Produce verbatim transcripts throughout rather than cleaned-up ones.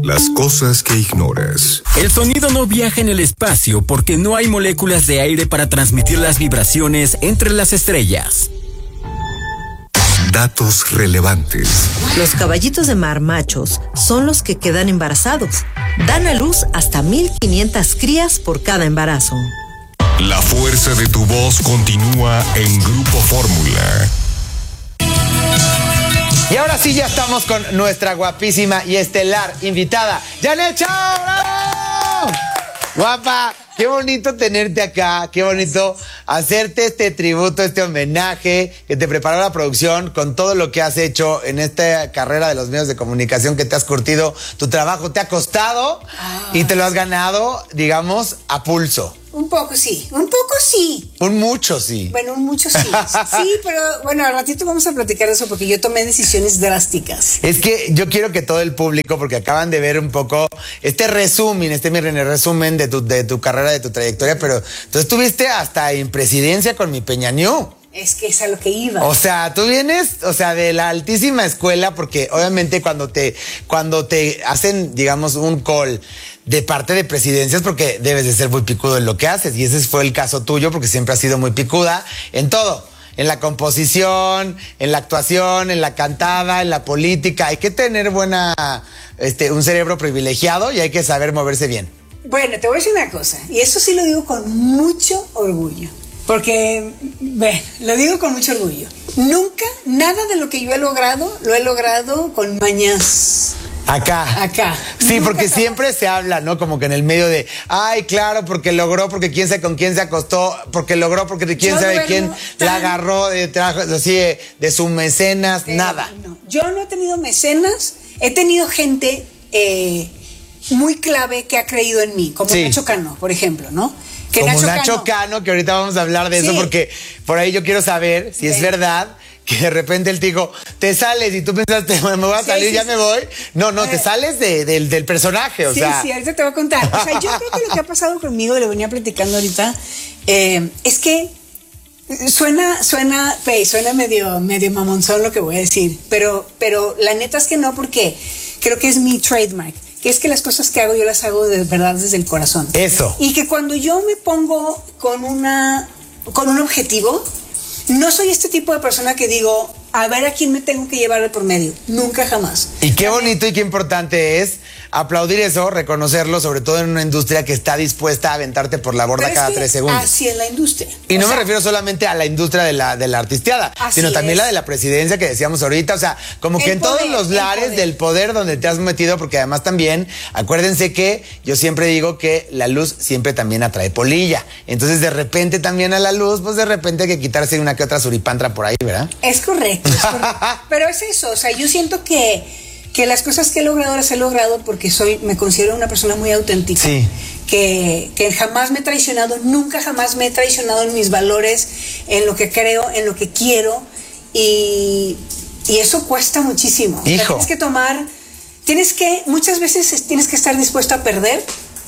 Las cosas que ignoras. El sonido no viaja en el espacio porque no hay moléculas de aire para transmitir las vibraciones entre las estrellas. Datos relevantes. Los caballitos de mar machos son los que quedan embarazados. Dan a luz hasta mil quinientas crías por cada embarazo. La fuerza de tu voz continúa en Grupo Fórmula. Y ahora sí ya estamos con nuestra guapísima y estelar invitada, Janet Chao. ¡Bravo! Guapa, qué bonito tenerte acá, qué bonito hacerte este tributo, este homenaje que te preparó la producción con todo lo que has hecho en esta carrera de los medios de comunicación que te has curtido. Tu trabajo te ha costado ah. y te lo has ganado, digamos, a pulso. Un poco sí, un poco sí. Un mucho sí. Bueno, un mucho sí. Sí, pero bueno, al ratito vamos a platicar de eso porque yo tomé decisiones drásticas. Es que yo quiero que todo el público, porque acaban de ver un poco este resumen, este miren, el resumen de tu, de tu carrera, de tu trayectoria, pero tú estuviste hasta en presidencia con mi Peñañú. Es que es a lo que iba. O sea, tú vienes, o sea, de la altísima escuela, porque obviamente cuando te, cuando te hacen, digamos, un call de parte de presidencias, porque debes de ser muy picudo en lo que haces, y ese fue el caso tuyo, porque siempre has sido muy picuda en todo, en la composición, en la actuación, en la cantada, en la política. Hay que tener buena, este, un cerebro privilegiado y hay que saber moverse bien. Bueno, te voy a decir una cosa, y eso sí lo digo con mucho orgullo. Porque, bueno, lo digo con mucho orgullo. Nunca, nada de lo que yo he logrado, lo he logrado con mañas. Acá. Acá. Sí, Nunca porque acá. Siempre se habla, ¿no? Como que en el medio de, ay, claro, porque logró, porque quién sabe con quién se acostó, porque logró, porque de quién yo sabe quién tan... la agarró, de trajo, así, de, de sus mecenas, eh, nada. No. Yo no he tenido mecenas, he tenido gente eh, muy clave que ha creído en mí, como sí. Nacho Cano, por ejemplo, ¿no? Que Como Nacho, Nacho Cano, Cano, que ahorita vamos a hablar de sí. eso, porque por ahí yo quiero saber si sí. es verdad que de repente él te dijo, te sales y tú pensaste, bueno, me voy a salir, sí, sí, ya sí. me voy. No, no, eh, te sales de, de, del personaje, o sí, sea. Sí, sí, ahorita te voy a contar. O sea, yo creo que lo que ha pasado conmigo, lo venía platicando ahorita, eh, es que suena, suena, hey, suena medio, medio mamonzón lo que voy a decir, pero, pero la neta es que no, porque creo que es mi trademark. Que es que las cosas que hago yo las hago de verdad desde el corazón. Eso. Y que cuando yo me pongo con una con un objetivo, no soy este tipo de persona que digo, a ver a quién me tengo que llevar de por medio. Nunca, jamás. Y qué bonito y qué importante es aplaudir eso, reconocerlo, sobre todo en una industria que está dispuesta a aventarte por la borda cada tres segundos. Así es la industria. Y o no sea, me refiero solamente a la industria de la, de la artisteada, sino también es. la de la presidencia que decíamos ahorita. O sea, como el que en poder, todos los lares poder. del poder donde te has metido, porque además también, acuérdense que yo siempre digo que la luz siempre también atrae polilla. Entonces, de repente también a la luz, pues de repente hay que quitarse una que otra suripantra por ahí, ¿verdad? Es correcto, es correcto. Pero es eso, o sea, yo siento que, que las cosas que he logrado las he logrado porque soy, me considero una persona muy auténtica. Sí. Que, que jamás me he traicionado, nunca jamás me he traicionado en mis valores, en lo que creo, en lo que quiero, y, y eso cuesta muchísimo. Hijo. O sea, tienes que tomar, tienes que, muchas veces tienes que estar dispuesto a perder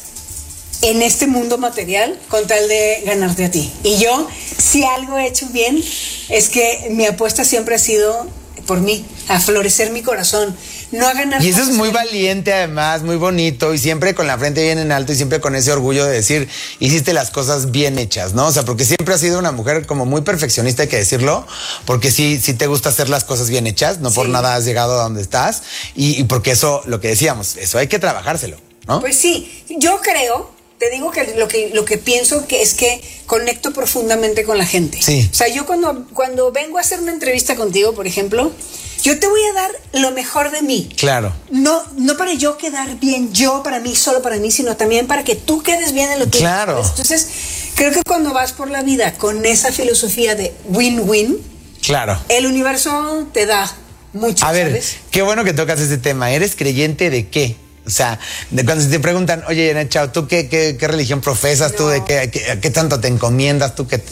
en este mundo material con tal de ganarte a ti. Y yo, si algo he hecho bien, es que mi apuesta siempre ha sido por mí, a florecer mi corazón, no a ganar. Y eso es muy valiente además, muy bonito, y siempre con la frente bien en alto y siempre con ese orgullo de decir, hiciste las cosas bien hechas, ¿no? O sea, porque siempre has sido una mujer como muy perfeccionista, hay que decirlo, porque sí, sí te gusta hacer las cosas bien hechas, no sí. por nada has llegado a donde estás, y, y porque eso, lo que decíamos, eso hay que trabajárselo, ¿no? Pues sí, yo creo... Te digo que lo que lo que pienso que es que conecto profundamente con la gente. Sí. O sea, yo cuando, cuando vengo a hacer una entrevista contigo, por ejemplo, yo te voy a dar lo mejor de mí. Claro. No, no para yo quedar bien, yo para mí, solo para mí, sino también para que tú quedes bien en lo que Claro. ¿sabes? Entonces, creo que cuando vas por la vida con esa filosofía de win-win, claro, el universo te da mucho. A ver, ¿sabes? qué bueno que tocas ese tema. ¿Eres creyente de qué? O sea, de cuando te preguntan, oye, Janet Chao, ¿tú qué, qué, qué religión profesas? No. ¿Tú de qué, qué, qué tanto te encomiendas? ¿Tú qué?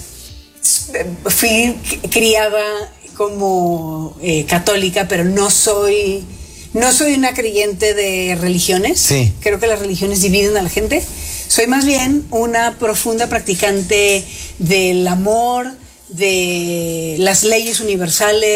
Fui criada como eh, católica, pero no soy, no soy una creyente de religiones. Sí. Creo que las religiones dividen a la gente. Soy más bien una profunda practicante del amor, de las leyes universales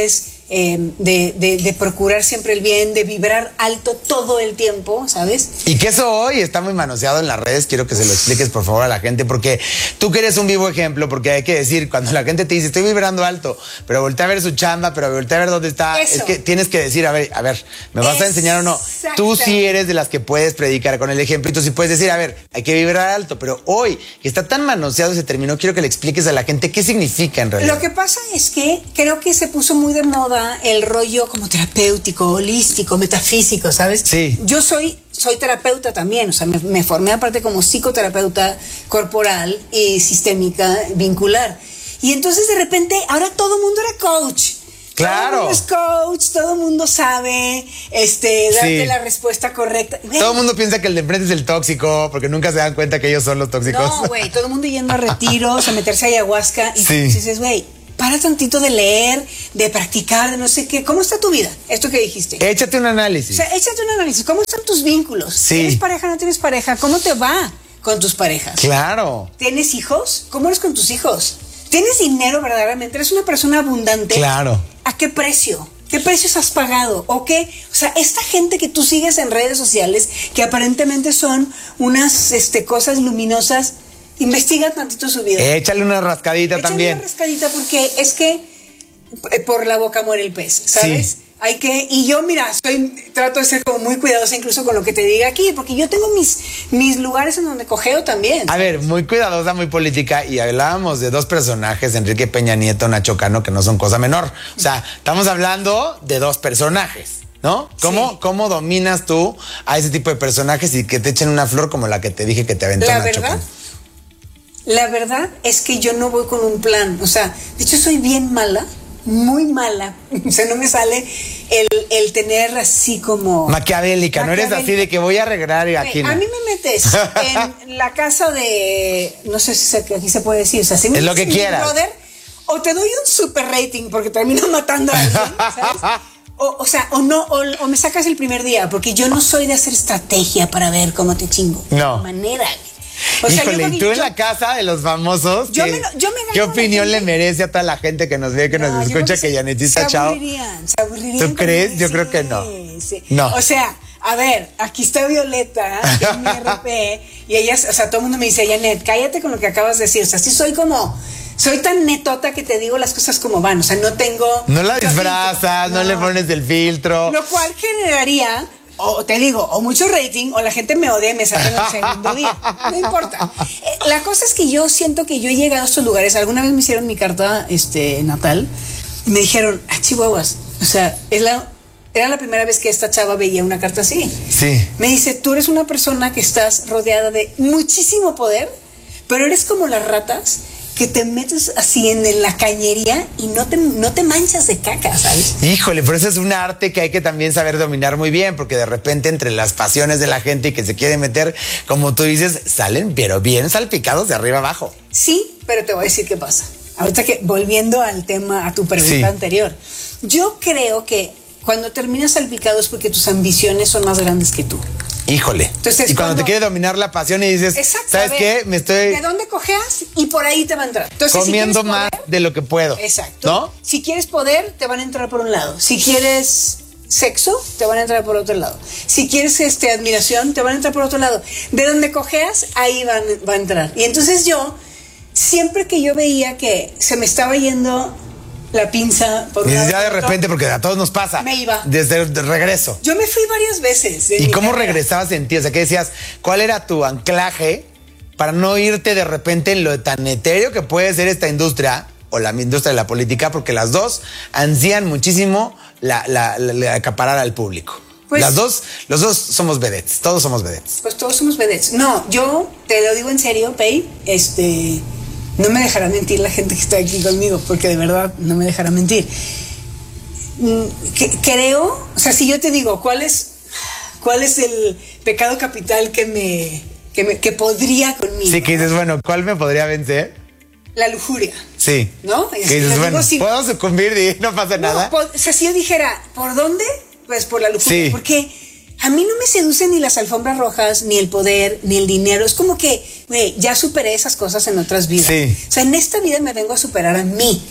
eh, de, de, de procurar siempre el bien, de vibrar alto todo el tiempo, ¿sabes? Y que eso hoy está muy manoseado en las redes, quiero que se lo expliques por favor a la gente, porque tú que eres un vivo ejemplo, porque hay que decir, cuando la gente te dice, estoy vibrando alto, pero voltea a ver su chamba, pero voltea a ver dónde está, Eso. es que tienes que decir, a ver, a ver, ¿me vas a enseñar o no? Tú sí eres de las que puedes predicar con el ejemplo y tú sí puedes decir, a ver, hay que vibrar alto, pero hoy, que está tan manoseado ese término, quiero que le expliques a la gente qué significa en realidad. Lo que pasa es que creo que se puso muy de moda el rollo como terapéutico, holístico, metafísico, ¿sabes? Sí. Yo soy, soy terapeuta también, o sea, me, me formé aparte como psicoterapeuta corporal y sistémica vincular. Y entonces de repente, ahora todo el mundo era coach. Claro. Todo el mundo es coach, todo el mundo sabe este, darte Sí. la respuesta correcta. Güey, Todo el mundo piensa que el de enfrente es el tóxico, porque nunca se dan cuenta que ellos son los tóxicos. no, güey, todo el mundo yendo a retiros, a meterse a ayahuasca. Y Sí. tú dices, güey, para tantito de leer, de practicar, de no sé qué. ¿Cómo está tu vida? Esto que dijiste. Échate un O análisis. sea, échate un análisis. ¿Cómo están tus vínculos? Sí. ¿Tienes pareja, no tienes pareja? ¿Cómo te va con tus parejas? Claro. ¿Tienes hijos? ¿Cómo eres con tus hijos? ¿Tienes dinero verdaderamente? ¿Eres una persona abundante? Claro. ¿A qué precio? ¿Qué precios has pagado? ¿O qué? O sea, esta gente que tú sigues en redes sociales, que aparentemente son unas este, cosas luminosas, investiga tantito su vida. Échale una rascadita Échale también. una rascadita porque es que eh, por la boca muere el pez, ¿sabes? Sí. Hay que, y yo, mira, soy, trato de ser como muy cuidadosa incluso con lo que te diga aquí, porque yo tengo mis, mis lugares en donde cojeo también. A ver, muy cuidadosa, muy política, y hablábamos de dos personajes, Enrique Peña Nieto, Nacho Cano, que no son cosa menor. O sea, estamos hablando de dos personajes, ¿no? ¿Cómo, Sí. ¿Cómo dominas tú a ese tipo de personajes y que te echen una flor como la que te dije que te aventó La Nacho verdad, Cano? la verdad es que yo no voy con un plan, o sea, de hecho soy bien mala, muy mala, o sea, no me sale el, el tener así como... Maquiavélica, no eres así Maquiavélica. de que voy a arreglar y aquí no. A mí me metes en la casa de, no sé si se- aquí se puede decir, o sea, si me Es lo metes que en Big quieras. Brother, o te doy un super rating porque termino matando a alguien, ¿sabes? O, o sea, o no, o, o me sacas el primer día, porque yo no soy de hacer estrategia para ver cómo te chingo. No. De manera. O sea, yo Híjole, creo y que tú en yo- la casa de los famosos, Yo ¿qué, me lo- yo me gano ¿qué a la opinión gente? le merece a toda la gente que nos ve, que nos No, yo escucha, creo que se- Janetita se Chao? aburrirían, se aburrirían ¿Tú crees? con Yo ese, creo que no. sí. No. O sea, a ver, aquí está Violeta en mi R P y ella, o sea, todo el mundo me dice, Janet, cállate con lo que acabas de decir. O sea, sí soy como, soy tan netota que te digo las cosas como van. O sea, no tengo... No la no disfrazas, no. filtro, le pones el filtro. Lo cual generaría, o te digo, o mucho rating, o la gente me odia y me saca en el segundo día. No importa. Eh, La cosa es que yo siento que yo he llegado a estos lugares. Alguna vez me hicieron mi carta este, natal y me dijeron, ah, chihuahuas. O sea, es la, era la primera vez que esta chava veía una carta así. Sí. Me dice, tú eres una persona que estás rodeada de muchísimo poder, pero eres como las ratas que te metes así en, en la cañería y no te, no te manchas de caca, ¿sabes? Híjole, pero eso es un arte que hay que también saber dominar muy bien, porque de repente entre las pasiones de la gente y que se quiere meter, como tú dices, salen pero bien salpicados de arriba abajo. Sí, pero te voy a decir qué pasa. Ahorita que, volviendo al tema, a tu pregunta Sí. anterior, yo creo que cuando terminas salpicado es porque tus ambiciones son más grandes que tú. Híjole. Entonces, y cuando, cuando- te quiere dominar la pasión y dices, Exacto. ¿sabes a ver, qué? Me estoy ¿De dónde cojeas? Y por ahí te va a entrar. Entonces, si comiendo quieres más poder, de lo que puedo. exacto. ¿No? Si quieres poder, te van a entrar por un lado. Si quieres sexo, te van a entrar por otro lado. Si quieres este, admiración, te van a entrar por otro lado. De donde cojeas, ahí van, va a entrar. Y entonces yo, siempre que yo veía que se me estaba yendo la pinza por un Y lado ya de por otro, repente, porque a todos nos pasa. Me iba. Desde el de regreso. yo me fui varias veces. en ¿Y mi cómo carrera. regresabas en ti? O sea, ¿qué decías? ¿Cuál era tu anclaje para no irte de repente en lo tan etéreo que puede ser esta industria o la industria de la política? Porque las dos ansían muchísimo la, la, la- la acaparar al público. Pues- las dos, los dos somos vedettes, todos somos vedettes. Pues todos somos vedettes. No, yo te lo digo en serio, Pei, este, no me dejará mentir la gente que está aquí conmigo, porque de verdad no me dejará mentir. Mm, que- creo, o sea, si yo te digo, ¿cuál es, cuál es el pecado capital que me, que me, que podría conmigo? Sí, que dices, bueno, ¿cuál me podría vencer? La lujuria. Sí. ¿No? Que Es que dices, lo digo bueno, sin- puedo sucumbir y no pasa No, nada. po- o sea, si yo dijera, ¿por dónde? Pues por la lujuria. Sí. Porque a mí no me seducen ni las alfombras rojas, ni el poder, ni el dinero. Es como que, güey, ya superé esas cosas en otras vidas. Sí. O sea, en esta vida me vengo a superar a mí.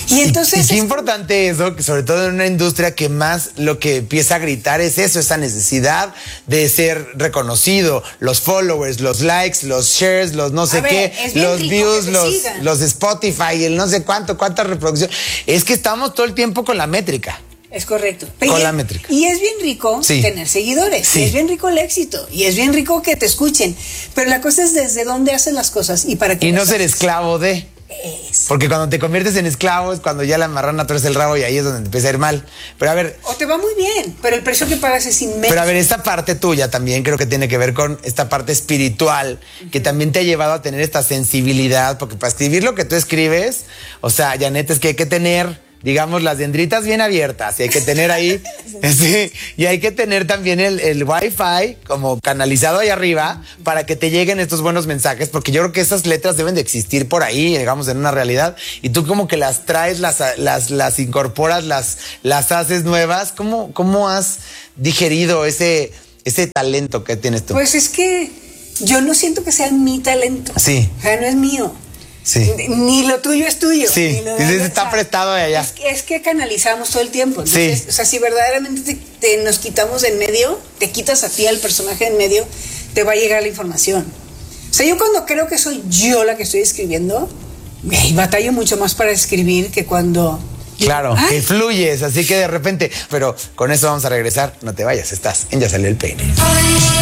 Y entonces... Y, y qué es... importante eso, que sobre todo en una industria que más lo que empieza a gritar es eso, esa necesidad de ser reconocido, los followers, los likes, los shares, los no sé ver, qué, los views, los, los Spotify, el no sé cuánto, cuánta reproducción. Es que estamos todo el tiempo con la métrica. Es correcto. Con y, la métrica. Y es bien rico sí. tener seguidores. Sí. Y es bien rico el éxito. Y es bien rico que te escuchen. Pero la cosa es desde dónde haces las cosas y para qué. Y no haces. ser esclavo de. Eso. Porque cuando te conviertes en esclavo es cuando ya la marrana tuerce el rabo y ahí es donde te empieza a ir mal. Pero a ver. O te va muy bien, pero el precio que pagas es inmenso. Pero a ver, esta parte tuya también creo que tiene que ver con esta parte espiritual, uh-huh. que también te ha llevado a tener esta sensibilidad, porque para escribir lo que tú escribes, o sea, Janet, es que hay que tener, digamos, las dendritas bien abiertas y hay que tener ahí, sí, y hay que tener también el, el Wi-Fi como canalizado ahí arriba para que te lleguen estos buenos mensajes, porque yo creo que esas letras deben de existir por ahí, digamos, en una realidad, y tú como que las traes, las, las, las incorporas, las, las haces nuevas. ¿Cómo, cómo has digerido ese, ese talento que tienes tú? Pues es que yo no siento que sea mi talento. Sí. O sea, no es mío. Sí. Ni lo tuyo es tuyo. Sí, ni lo está prestado de allá. Es que, es que canalizamos todo el tiempo. Entonces, sí. O sea, si verdaderamente te, te nos quitamos de en medio, te quitas a ti al personaje en medio, te va a llegar la información. O sea, yo cuando creo que soy yo la que estoy escribiendo, hey, batallo mucho más para escribir que cuando... Claro, ¡ay! que fluyes, así que de repente... Pero con eso vamos a regresar. No te vayas, estás en Ya Salió el Peine.